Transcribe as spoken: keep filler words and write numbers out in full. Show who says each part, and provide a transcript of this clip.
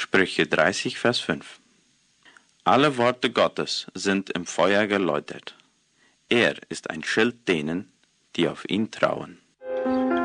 Speaker 1: Sprüche dreißig, Vers fünf. Alle Worte Gottes sind im Feuer geläutert. Er ist ein Schild denen, die auf ihn trauen.